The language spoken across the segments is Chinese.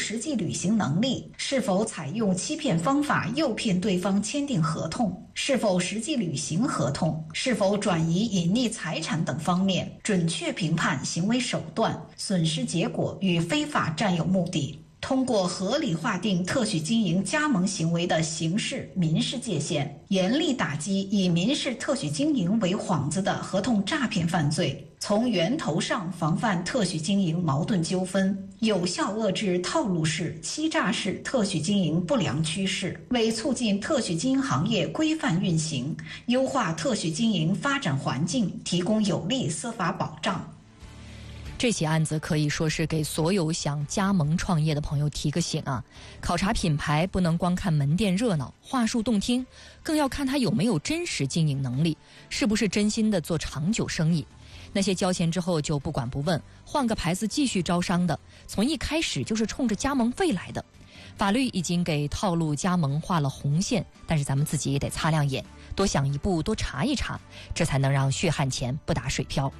实际履行能力，是否采用欺骗方法诱骗对方签订合同，是否实际履行合同，是否转移隐匿财产等方面，准确评判行为手段、损失结果与非法占有目的。通过合理划定特许经营加盟行为的刑事、民事界限，严厉打击以民事特许经营为幌子的合同诈骗犯罪，从源头上防范特许经营矛盾纠纷，有效遏制套路式、欺诈式特许经营不良趋势，为促进特许经营行业规范运行、优化特许经营发展环境提供有力司法保障。 这起案子可以说是给所有想加盟创业的朋友提个醒啊！考察品牌不能光看门店热闹、话术动听，更要看他有没有真实经营能力，是不是真心的做长久生意。那些交钱之后就不管不问、换个牌子继续招商的，从一开始就是冲着加盟费来的。法律已经给套路加盟画了红线，但是咱们自己也得擦亮眼，多想一步，多查一查，这才能让血汗钱不打水漂。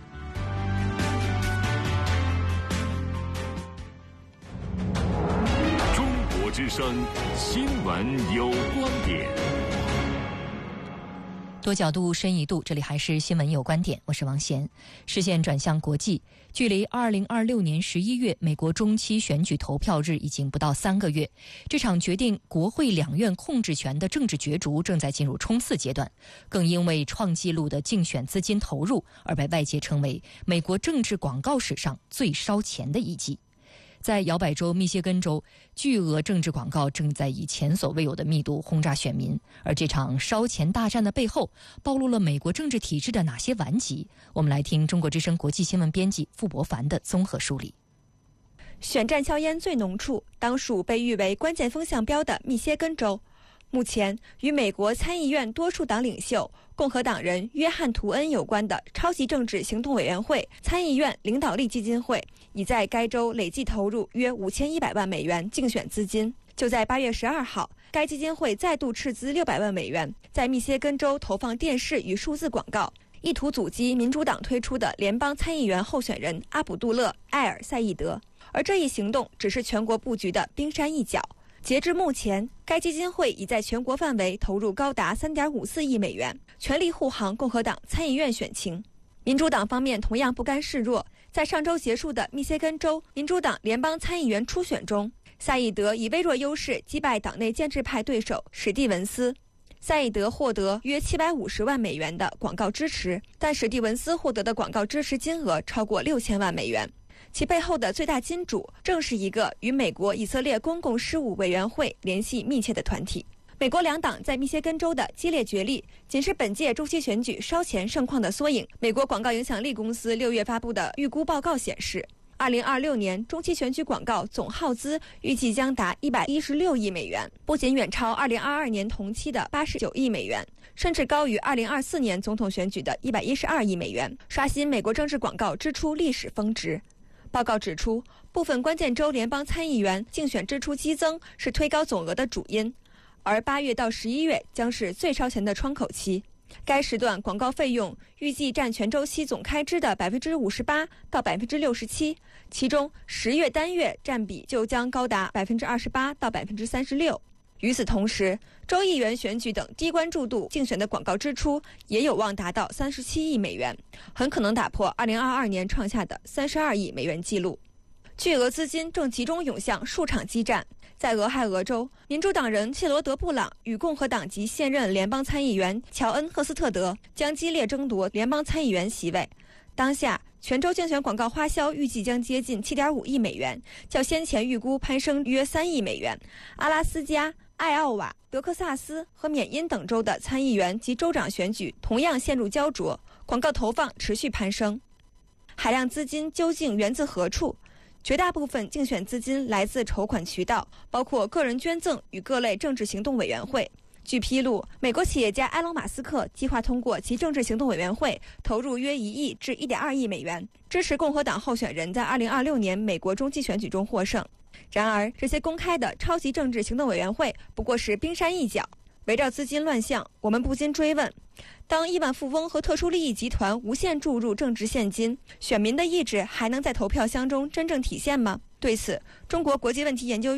之声新闻有观点， 多角度深一度，这里还是新闻有观点，我是王贤。视线转向国际，距离2026年11月美国中期选举投票日已经不到3个月，这场决定国会两院控制权的政治角逐正在进入冲刺阶段，更因为创纪录的竞选资金投入而被外界称为美国政治广告史上最烧钱的一季。在摇摆州密歇根州，巨额政治广告正在以前所未有的密度轰炸选民，而这场烧钱大战的背后暴露了美国政治体制的哪些顽疾？我们来听中国之声国际新闻编辑傅博凡的综合梳理。 选战硝烟最浓处，当属被誉为关键风向标的密歇根州。目前，与美国参议院多数党领袖共和党人约翰·图恩有关的超级政治行动委员会参议院领导力基金会已在该州累计投入约5100万美元竞选资金。就在8月12号，该基金会再度斥资600万美元，在密歇根州投放电视与数字广告，意图阻击民主党推出的联邦参议员候选人阿卜杜勒·埃尔赛义德。而这一行动只是全国布局的冰山一角。截至目前，该基金会已在全国范围投入高达3.54亿美元，全力护航共和党参议院选情。民主党方面同样不甘示弱，在上周结束的密歇根州民主党联邦参议员初选中，赛义德以微弱优势击败党内建制派对手史蒂文斯。赛义德获得约750万美元的广告支持，但史蒂文斯获得的广告支持金额超过6000万美元。其背后的最大金主正是一个与美国以色列公共事务委员会联系密切的团体。美国两党在密歇根州的激烈角力，仅是本届中期选举烧钱盛况的缩影。美国广告影响力公司6月发布的预估报告显示，2026年中期选举广告总耗资预计将达116亿美元，不仅远超2022年同期的89亿美元，甚至高于2024年总统选举的112亿美元，刷新美国政治广告支出历史峰值。报告指出，部分关键州联邦参议员竞选支出激增是推高总额的主因，而8月到11月将是最烧钱的窗口期。该时段广告费用预计占全周期总开支的58%到67%，其中10月单月占比就将高达28%到36%。与此同时，州议员选举等低关注度竞选的广告支出也有望达到37亿美元，很可能打破2022年创下的32亿美元纪录。巨额资金正集中涌向数场激战。在俄亥俄州，民主党人谢罗德·布朗与共和党籍现任联邦参议员乔恩·赫斯特德将激烈争夺联邦参议员席位。当下，全州竞选广告花销预计将接近7.5亿美元，较先前预估攀升约3亿美元。阿拉斯加、艾奥瓦、德克萨斯和缅因等州的参议员及州长选举同样陷入焦灼，广告投放持续攀升。海量资金究竟源自何处？绝大部分竞选资金来自筹款渠道，包括个人捐赠与各类政治行动委员会。据披露，美国企业家埃隆·马斯克计划通过其政治行动委员会投入约1亿至1.2亿美元，支持共和党候选人在2026年美国中期选举中获胜。然而，这些公开的超级政治行动委员会不过是冰山一角。围绕资金乱象，我们不禁追问：当亿万富翁和特殊利益集团无限注入政治现金，选民的意志还能在投票箱中真正体现吗？对此，中国国际问题研究院